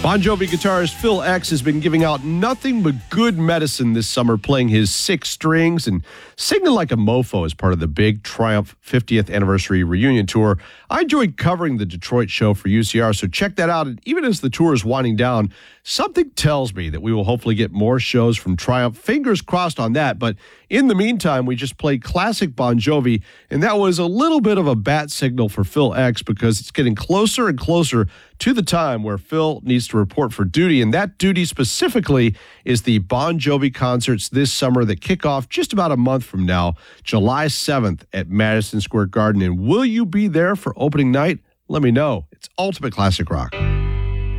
Bon Jovi guitarist Phil X has been giving out nothing but good medicine this summer, playing his six strings and singing like a mofo as part of the big Triumph 50th anniversary reunion tour. I enjoyed covering the Detroit show for UCR, so check that out. And even as the tour is winding down, something tells me that we will hopefully get more shows from Triumph. Fingers crossed on that. But in the meantime, we just played classic Bon Jovi, and that was a little bit of a bat signal for Phil X because it's getting closer and closer to the time where Phil needs to report for duty, and that duty specifically is the Bon Jovi concerts this summer that kick off just about a month from now, July 7th at Madison Square Garden. And will you be there for opening night? Let me know. It's Ultimate Classic Rock.